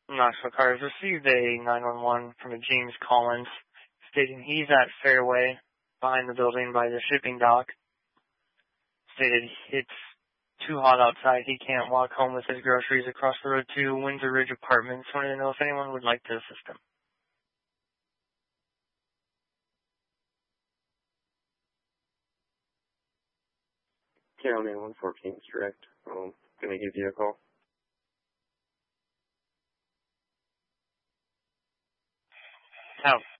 Knoxville Cars received a 911 from a James Collins stating he's at Fairway behind the building by the shipping dock. Stated it's too hot outside. He can't walk home with his groceries across the road to Windsor Ridge Apartments. Wanted to know if anyone would like to assist him. County 114th direct. Gonna give you a call. How